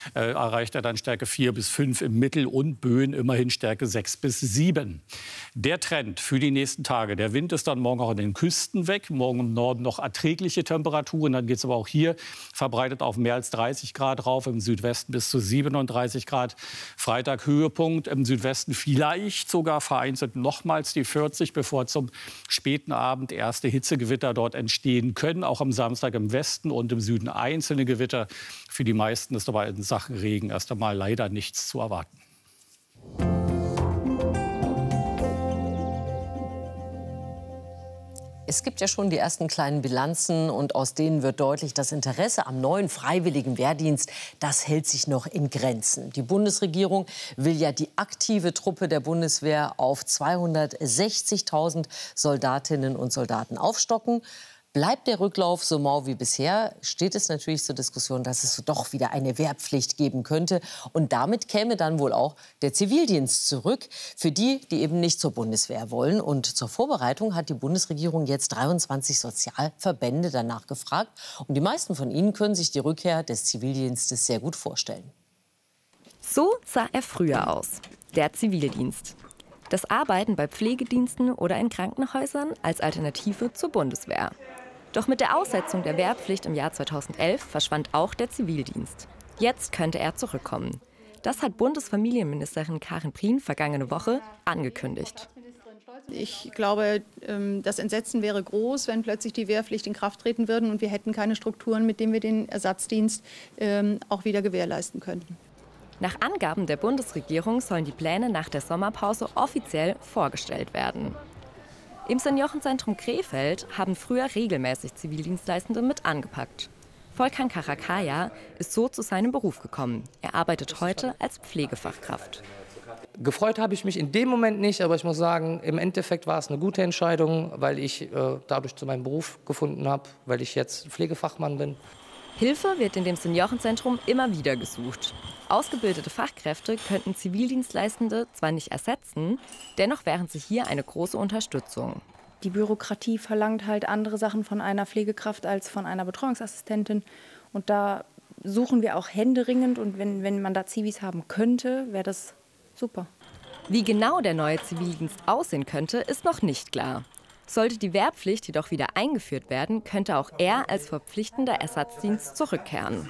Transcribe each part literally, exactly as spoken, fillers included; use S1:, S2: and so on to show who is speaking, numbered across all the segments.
S1: Äh, erreicht er dann Stärke vier bis fünf im Mittel und Böen immerhin Stärke sechs bis sieben. Der Trend für die nächsten Tage. Der Wind ist dann morgen auch an den Küsten weg. Morgen im Norden noch erträgliche Temperaturen. Dann geht es aber auch hier verbreitet auf mehr als dreißig Grad rauf. Im Südwesten bis zu siebenunddreißig Grad. Freitag Höhepunkt. Im Südwesten vielleicht sogar vereinzelt nochmals die vierzig, bevor zum späten Abend erste Hitzegewitter dort entstehen können. Auch am Samstag im Westen und im Süden einzelne Gewitter. Für die meisten ist aber in Sachen Regen erst einmal leider nichts zu erwarten.
S2: Es gibt ja schon die ersten kleinen Bilanzen und aus denen wird deutlich, das Interesse am neuen freiwilligen Wehrdienst, das hält sich noch in Grenzen. Die Bundesregierung will ja die aktive Truppe der Bundeswehr auf zweihundertsechzigtausend Soldatinnen und Soldaten aufstocken. Bleibt der Rücklauf so mau wie bisher, steht es natürlich zur Diskussion, dass es doch wieder eine Wehrpflicht geben könnte. Und damit käme dann wohl auch der Zivildienst zurück, für die, die eben nicht zur Bundeswehr wollen. Und zur Vorbereitung hat die Bundesregierung jetzt dreiundzwanzig Sozialverbände danach gefragt. Und die meisten von ihnen können sich die Rückkehr des Zivildienstes sehr gut vorstellen.
S3: So sah er früher aus, der Zivildienst. Das Arbeiten bei Pflegediensten oder in Krankenhäusern als Alternative zur Bundeswehr. Doch mit der Aussetzung der Wehrpflicht im Jahr zweitausendelf verschwand auch der Zivildienst. Jetzt könnte er zurückkommen. Das hat Bundesfamilienministerin Karin Prien vergangene Woche angekündigt.
S4: Ich glaube, das Entsetzen wäre groß, wenn plötzlich die Wehrpflicht in Kraft treten würde und wir hätten keine Strukturen, mit denen wir den Ersatzdienst auch wieder gewährleisten könnten.
S3: Nach Angaben der Bundesregierung sollen die Pläne nach der Sommerpause offiziell vorgestellt werden. Im Seniorenzentrum Krefeld haben früher regelmäßig Zivildienstleistende mit angepackt. Volkan Karakaya ist so zu seinem Beruf gekommen. Er arbeitet heute als Pflegefachkraft.
S5: Gefreut habe ich mich in dem Moment nicht, aber ich muss sagen, im Endeffekt war es eine gute Entscheidung, weil ich äh, dadurch zu meinem Beruf gefunden habe, weil ich jetzt Pflegefachmann bin.
S3: Hilfe wird in dem Seniorenzentrum immer wieder gesucht. Ausgebildete Fachkräfte könnten Zivildienstleistende zwar nicht ersetzen, dennoch wären sie hier eine große Unterstützung.
S6: Die Bürokratie verlangt halt andere Sachen von einer Pflegekraft als von einer Betreuungsassistentin. Und da suchen wir auch händeringend. Und wenn, wenn man da Zivis haben könnte, wäre das super.
S3: Wie genau der neue Zivildienst aussehen könnte, ist noch nicht klar. Sollte die Wehrpflicht jedoch wieder eingeführt werden, könnte auch er als verpflichtender Ersatzdienst zurückkehren.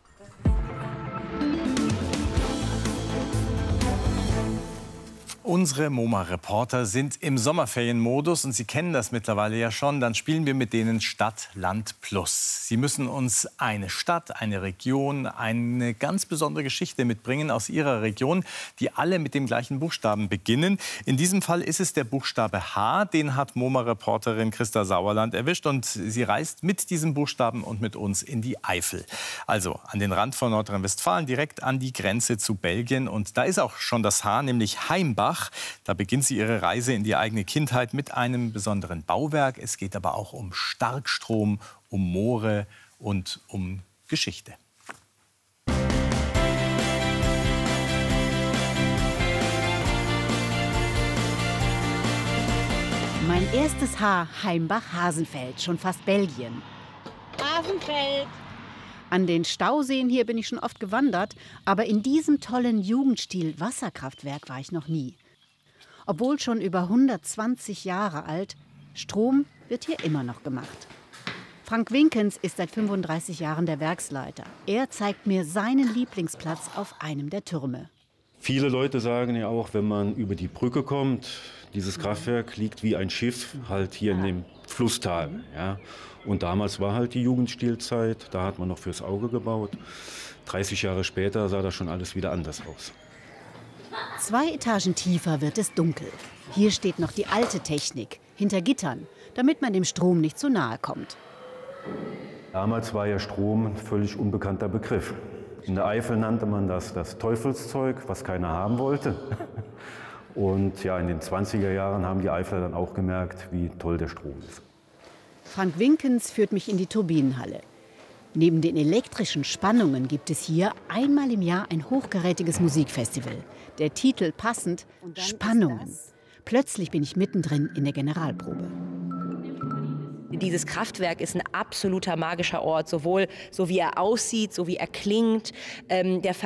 S7: Unsere MoMA-Reporter sind im Sommerferienmodus und Sie kennen das mittlerweile ja schon. Dann spielen wir mit denen Stadt, Land, Plus. Sie müssen uns eine Stadt, eine Region, eine ganz besondere Geschichte mitbringen aus Ihrer Region, die alle mit dem gleichen Buchstaben beginnen. In diesem Fall ist es der Buchstabe H. Den hat MoMA-Reporterin Christa Sauerland erwischt und sie reist mit diesem Buchstaben und mit uns in die Eifel. Also an den Rand von Nordrhein-Westfalen, direkt an die Grenze zu Belgien. Und da ist auch schon das H, nämlich Heimbach. Da beginnt sie ihre Reise in die eigene Kindheit mit einem besonderen Bauwerk. Es geht aber auch um Starkstrom, um Moore und um Geschichte.
S8: Mein erstes Haar, Heimbach-Hasenfeld, schon fast Belgien.
S9: Hasenfeld.
S8: An den Stauseen hier bin ich schon oft gewandert, aber in diesem tollen Jugendstil-Wasserkraftwerk war ich noch nie. Obwohl schon über hundertzwanzig Jahre alt, Strom wird hier immer noch gemacht. Frank Winkens ist seit fünfunddreißig Jahren der Werksleiter. Er zeigt mir seinen Lieblingsplatz auf einem der Türme.
S10: Viele Leute sagen ja auch, wenn man über die Brücke kommt, dieses Kraftwerk liegt wie ein Schiff halt hier in dem Flusstal. Ja. Und damals war halt die Jugendstilzeit, da hat man noch fürs Auge gebaut. dreißig Jahre später sah das schon alles wieder anders aus.
S8: Zwei Etagen tiefer wird es dunkel. Hier steht noch die alte Technik, hinter Gittern, damit man dem Strom nicht zu nahe kommt.
S10: Damals war ja Strom ein völlig unbekannter Begriff. In der Eifel nannte man das das Teufelszeug, was keiner haben wollte. Und ja, in den zwanziger Jahren haben die Eifler dann auch gemerkt, wie toll der Strom ist.
S8: Frank Winkens führt mich in die Turbinenhalle. Neben den elektrischen Spannungen gibt es hier einmal im Jahr ein hochkarätiges Musikfestival. Der Titel passend, Spannungen. Plötzlich bin ich mittendrin in der Generalprobe.
S11: Dieses Kraftwerk ist ein absoluter magischer Ort, sowohl so wie er aussieht, so wie er klingt. Ähm, der